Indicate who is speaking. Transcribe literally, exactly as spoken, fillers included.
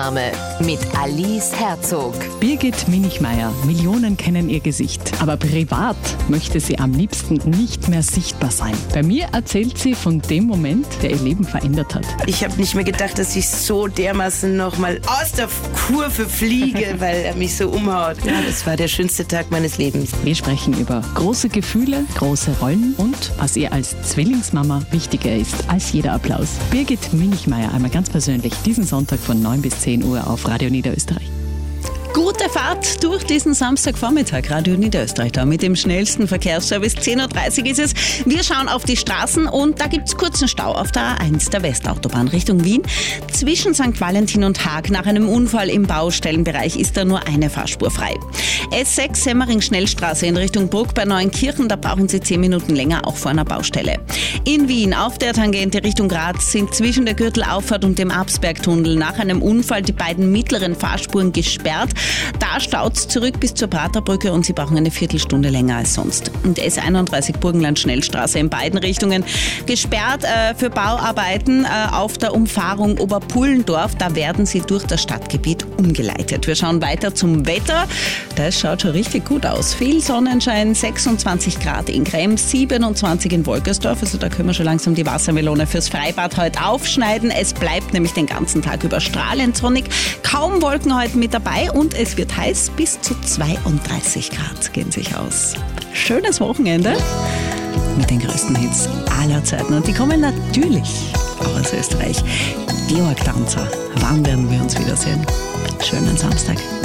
Speaker 1: Mit Alice Herzog.
Speaker 2: Birgit Minichmeier. Millionen kennen ihr Gesicht. Aber privat möchte sie am liebsten nicht mehr sichtbar sein. Bei mir erzählt sie von dem Moment, der ihr Leben verändert hat.
Speaker 3: Ich habe nicht mehr gedacht, dass ich so dermaßen nochmal aus der Kurve fliege, weil er mich so umhaut. Ja, das war der schönste Tag meines Lebens.
Speaker 2: Wir sprechen über große Gefühle, große Rollen und was ihr als Zwillingsmama wichtiger ist als jeder Applaus. Birgit Minichmeier, einmal ganz persönlich, diesen Sonntag von neun bis zehn Uhr auf Radio Niederösterreich.
Speaker 4: Gute Fahrt durch diesen Samstagvormittag. Radio Niederösterreich da mit dem schnellsten Verkehrsservice. zehn Uhr dreißig ist es. Wir schauen auf die Straßen und da gibt es kurzen Stau auf der A eins der Westautobahn Richtung Wien. Zwischen Sankt Valentin und Haag nach einem Unfall im Baustellenbereich ist da nur eine Fahrspur frei. S sechs Semmering-Schnellstraße in Richtung Bruck bei Neuenkirchen, da brauchen Sie zehn Minuten länger, auch vor einer Baustelle. In Wien auf der Tangente Richtung Graz sind zwischen der Gürtelauffahrt und dem Absbergtunnel nach einem Unfall die beiden mittleren Fahrspuren gesperrt. Da staut es zurück bis zur Praterbrücke und Sie brauchen eine Viertelstunde länger als sonst. Und S einunddreißig Burgenland-Schnellstraße in beiden Richtungen gesperrt äh, für Bauarbeiten äh, auf der Umfahrung Oberpullendorf. Da werden Sie durch das Stadtgebiet umgeleitet. Wir schauen weiter zum Wetter. Das schaut schon richtig gut aus. Viel Sonnenschein, sechsundzwanzig Grad in Krems, siebenundzwanzig in Wolkersdorf. Also da können wir schon langsam die Wassermelone fürs Freibad heute aufschneiden. Es bleibt nämlich den ganzen Tag über strahlend sonnig. Kaum Wolken heute mit dabei und es wird heiß, bis zu zweiunddreißig Grad gehen sich aus. Schönes Wochenende mit den größten Hits aller Zeiten. Und die kommen natürlich auch aus Österreich. Georg Danzer, wann werden wir uns wiedersehen? Schönen Samstag.